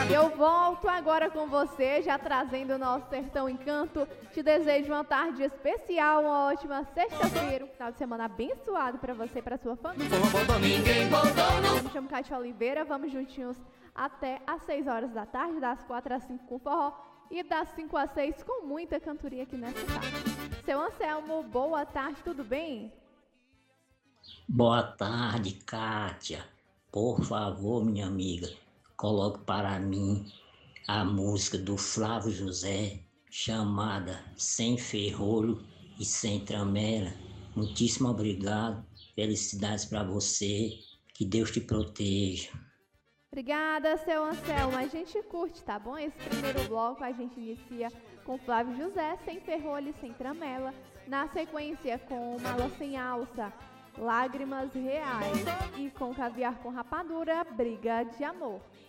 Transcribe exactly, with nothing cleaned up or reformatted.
E eu volto agora com você, já trazendo o nosso Sertão Encanto. Te desejo uma tarde especial, uma ótima sexta-feira, um final de semana abençoado para você e para sua família. Eu me chamo Cátia Oliveira, vamos juntinhos até às seis horas da tarde, das quatro às cinco com forró e das cinco às seis com muita cantoria aqui nessa tarde. Seu Anselmo, boa tarde, tudo bem? Boa tarde, Kátia. Por favor, minha amiga, coloque para mim a música do Flávio José, chamada Sem Ferrolho e Sem Tramela. Muitíssimo obrigado. Felicidades para você. Que Deus te proteja. Obrigada, seu Anselmo. A gente curte, tá bom? Esse primeiro bloco a gente inicia com Flávio José, Sem Ferrolho e Sem Tramela. Na sequência, com Mala Sem Alça, Lágrimas Reais. E com Caviar com Rapadura, Briga de Amor.